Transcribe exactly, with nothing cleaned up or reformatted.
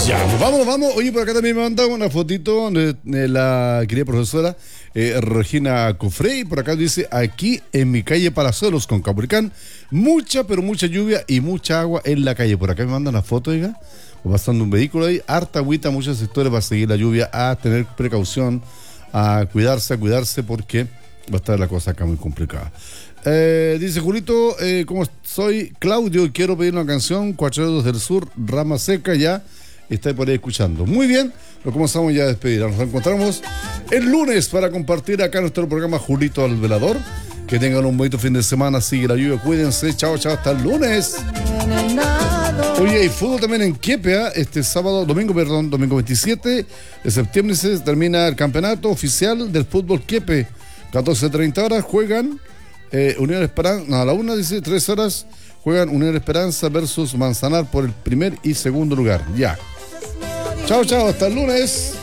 Ya, pues vamos, vamos. Oye, por acá también me mandaron una fotito de, de la querida profesora eh, Regina Cofrey. Por acá dice, aquí en mi calle Palazuelos con Caburicán, mucha, pero mucha lluvia y mucha agua en la calle. Por acá me mandan una foto, oiga, o pasando un vehículo ahí, harta agüita, muchos sectores va a seguir la lluvia, a tener precaución, a cuidarse, a cuidarse, porque va a estar la cosa acá muy complicada. Eh, dice Julito, eh, como soy Claudio y quiero pedir una canción, Cuatro Dedos del Sur, Rama Seca, ya está por ahí escuchando. Muy bien, lo comenzamos ya a despedir. Nos encontramos el lunes para compartir acá nuestro programa Julito al Velador. Que tengan un bonito fin de semana, sigue la lluvia, cuídense, chao, chao, hasta el lunes. Oye, hay fútbol también en Quepea, este sábado, domingo, perdón, domingo veintisiete de septiembre se termina el campeonato oficial del fútbol Quepe. catorce treinta horas juegan eh, Unión Esperanza, no, a la una dice, tres horas juegan Unión Esperanza versus Manzanar por el primer y segundo lugar. Ya. Chao, chao, hasta el lunes.